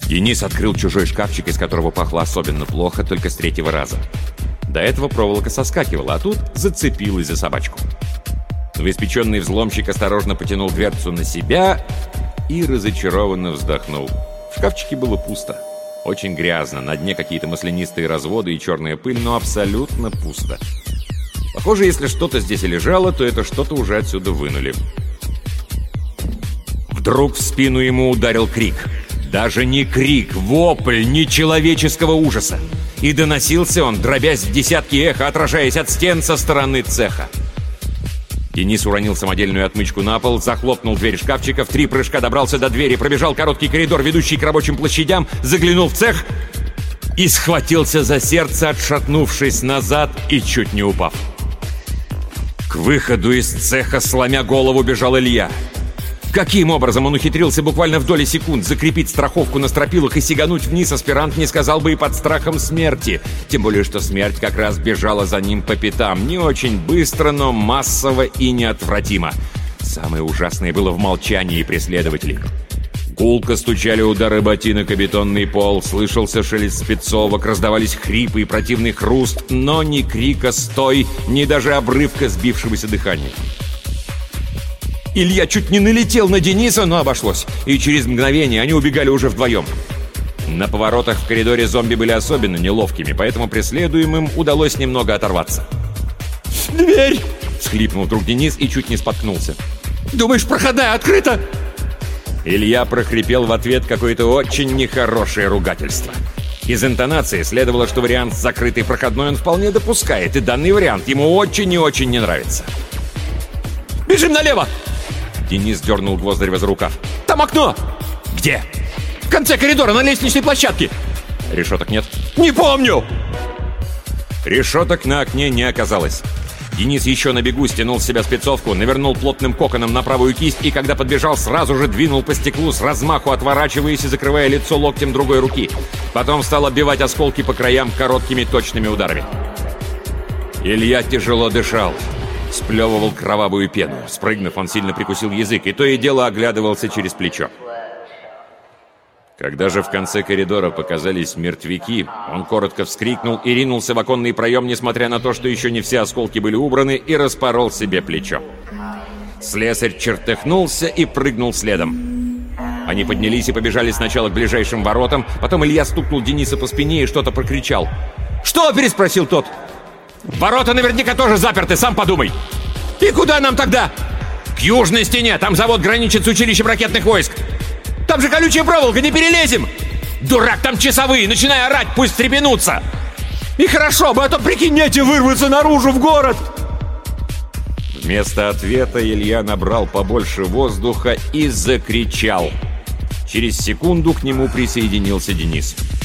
Денис открыл чужой шкафчик, из которого пахло особенно плохо, только с 3-го раза. До этого проволока соскакивала, а тут зацепилась за собачку. Новоиспеченный взломщик осторожно потянул дверцу на себя и разочарованно вздохнул. В шкафчике было пусто. Очень грязно, на дне какие-то маслянистые разводы и черная пыль, но абсолютно пусто. Похоже, если что-то здесь и лежало, то это что-то уже отсюда вынули. Вдруг в спину ему ударил крик. Даже не крик, вопль нечеловеческого ужаса. И доносился он, дробясь в десятки эхо, отражаясь от стен со стороны цеха. Денис уронил самодельную отмычку на пол, захлопнул дверь шкафчика, в 3 прыжка добрался до двери, пробежал короткий коридор, ведущий к рабочим площадям, заглянул в цех и схватился за сердце, отшатнувшись назад и чуть не упав. К выходу из цеха, сломя голову, бежал Илья. Каким образом он ухитрился буквально в доли секунд закрепить страховку на стропилах и сигануть вниз, аспирант не сказал бы и под страхом смерти. Тем более, что смерть как раз бежала за ним по пятам. Не очень быстро, но массово и неотвратимо. Самое ужасное было в молчании преследователей. Гулко стучали удары ботинок о бетонный пол, слышался шелест спецовок, раздавались хрипы и противный хруст, но ни крика «стой», ни даже обрывка сбившегося дыхания. Илья чуть не налетел на Дениса, но обошлось. И через мгновение они убегали уже вдвоем. На поворотах в коридоре зомби были особенно неловкими, поэтому преследуемым удалось немного оторваться. «Дверь!» — всхлипнул вдруг Денис и чуть не споткнулся. «Думаешь, проходная открыта?» Илья прохрипел в ответ какое-то очень нехорошее ругательство. Из интонации следовало, что вариант с закрытой проходной он вполне допускает, и данный вариант ему очень и очень не нравится. «Бежим налево!» Денис дернул Гвоздарева за рукав. «Там окно!» «Где?» «В конце коридора, на лестничной площадке!» «Решеток нет?» «Не помню!» Решеток на окне не оказалось. Денис еще на бегу стянул с себя спецовку, навернул плотным коконом на правую кисть и, когда подбежал, сразу же двинул по стеклу, с размаху отворачиваясь и закрывая лицо локтем другой руки. Потом стал отбивать осколки по краям короткими точными ударами. Илья тяжело дышал. Сплевывал кровавую пену. Спрыгнув, он сильно прикусил язык и то и дело оглядывался через плечо. Когда же в конце коридора показались мертвяки, он коротко вскрикнул и ринулся в оконный проем, несмотря на то, что еще не все осколки были убраны, и распорол себе плечо. Слесарь чертыхнулся и прыгнул следом. Они поднялись и побежали сначала к ближайшим воротам, потом Илья стукнул Дениса по спине и что-то прокричал. «Что?» — переспросил тот. «Ворота наверняка тоже заперты, сам подумай!» «И куда нам тогда?» «К южной стене, там завод граничит с училищем ракетных войск!» «Там же колючая проволока, не перелезем!» «Дурак, там часовые, начинай орать, пусть встрепенутся!» «И хорошо бы, а то, прикинь, эти вырваться наружу в город!» Вместо ответа Илья набрал побольше воздуха и закричал. Через секунду к нему присоединился Денис.